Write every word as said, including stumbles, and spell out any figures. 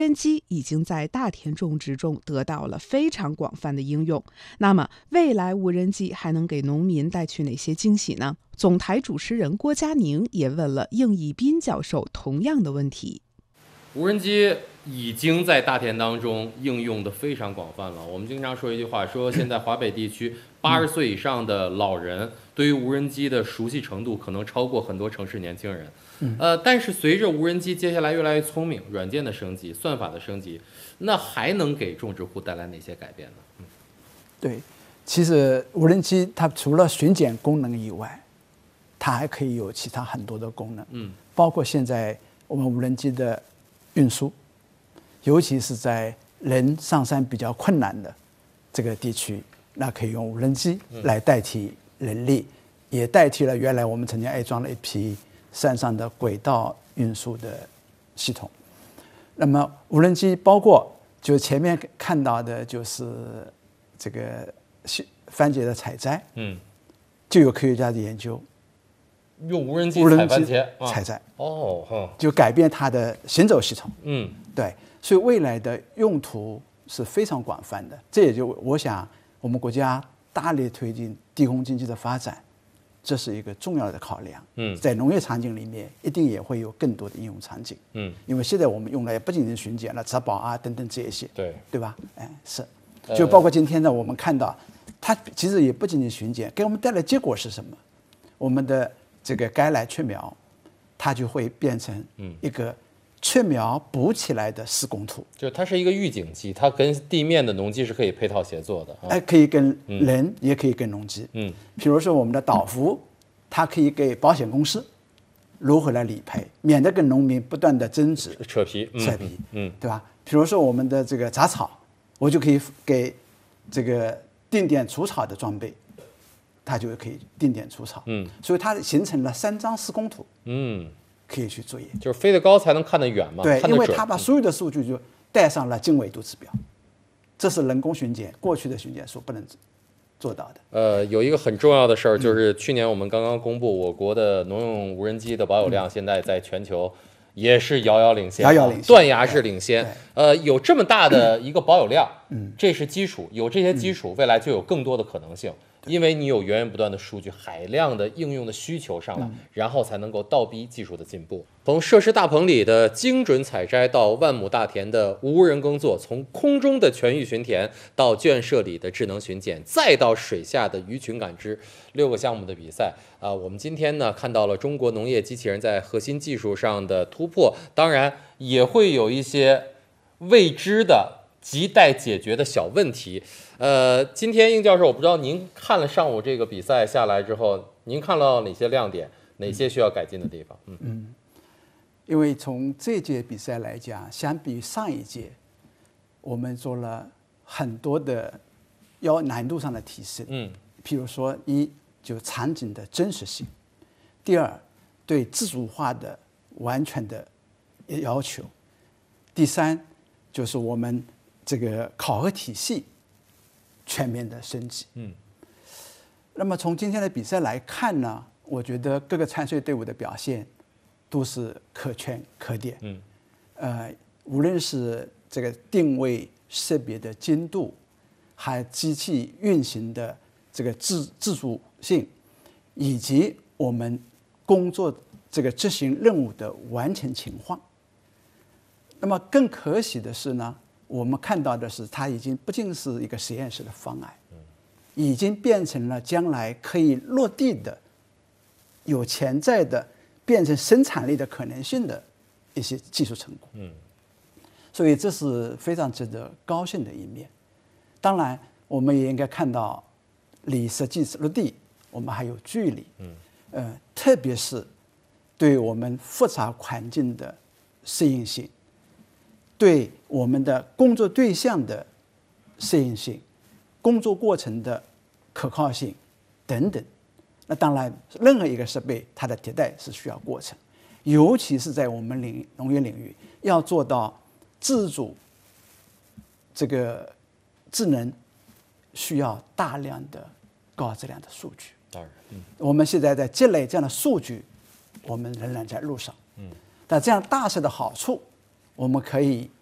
无人机已经在大田种植中得到了非常广泛的应用。那么，未来无人机还能给农民带去哪些惊喜呢？总台主持人郭佳宁也问了应义斌教授同样的问题。 无人机已经在大田当中应用的非常广泛了。我们经常说一句话，说现在华北地区八十岁以上的老人对于无人机的熟悉程度可能超过很多城市年轻人。呃，但是随着无人机接下来越来越聪明，软件的升级、算法的升级，那还能给种植户带来哪些改变呢？嗯， 对，其实无人机它除了巡检功能以外，它还可以有其他很多的功能。嗯，包括现在我们无人机的运输，尤其是在人上山比较困难的这个地区，那可以用无人机来代替人力，嗯、也代替了原来我们曾经安装了一批山上的轨道运输的系统。那么无人机包括就前面看到的就是这个番茄的采摘，嗯，就有科学家的研究。 用无人机采番茄采摘哦， 就改变它的行走系统。 嗯， 对，所以未来的用途是非常广泛的。这也就我想，我们国家大力推进低空经济的发展，这是一个重要的考量。嗯，在农业场景里面，一定也会有更多的应用场景。嗯，因为现在我们用的也不仅仅巡检了、植保啊等等这一些， 对对吧？哎，是，就包括今天呢，我们看到它其实也不仅仅巡检，给我们带来结果是什么？我们的这个该来雀苗，它就会变成一个雀苗补起来的施工图， 就它是一个预警机，它跟地面的农机是可以配套协作的。 哎，可以跟人，嗯、也可以跟农机。嗯，比如说我们的导服，它可以给保险公司如何来理赔，免得跟农民不断的争执、 扯皮、 扯皮，嗯，对吧？比如说我们的这个杂草，我就可以给这个定点除草的装备。它就可以定点除草，嗯，所以它形成了三张施工图，嗯，可以去作业， 就是飞得高才能看得远嘛， 对， 因为它把所有的数据就带上了经纬度指标，这是人工巡检过去的巡检所不能做到的。 呃，有一个很重要的事儿，就是去年我们刚刚公布，我国的农用无人机的保有量现在在全球也是遥遥领先， 遥遥领先， 断崖式领先。呃，有这么大的一个保有量，嗯，这是基础，有这些基础，未来就有更多的可能性。因为你有源源不断的数据，海量的应用的需求上来，然后才能够倒逼技术的进步。从设施大棚里的精准采摘，到万亩大田的无人耕作，从空中的全域巡田到圈舍里的智能巡检，再到水下的鱼群感知，六个项目的比赛啊、呃，我们今天呢看到了中国农业机器人在核心技术上的突破，当然也会有一些未知的亟待解决的小问题。呃，今天应教授，我不知道您看了上午这个比赛下来之后，您看到哪些亮点，哪些需要改进的地方？嗯嗯，因为从这届比赛来讲，相比于上一届，我们做了很多的要难度上的提升。嗯，譬如说，一就场景的真实性，第二对自主化的完全的要求，第三就是我们这个考核体系全面的升级。嗯，那么从今天的比赛来看呢，我觉得各个参赛队伍的表现都是可圈可点。嗯，呃，无论是这个定位识别的精度，还机器运行的这个自自主性，以及我们工作这个执行任务的完成情况。那么更可喜的是呢，我们看到的是，它已经不仅是一个实验室的方案，已经变成了将来可以落地的、有潜在的、变成生产力的可能性的一些技术成果。嗯，所以这是非常值得高兴的一面。当然，我们也应该看到，离实际落地我们还有距离。嗯，呃，特别是对我们复杂环境的适应性。对我们的工作对象的适应性、工作过程的可靠性等等，那当然，任何一个设备它的迭代是需要过程，尤其是在我们领农业领域，要做到自主这个智能，需要大量的高质量的数据。当然，嗯，我们现在在积累这样的数据，我们仍然在路上。嗯，但这样大势的好处，我们可以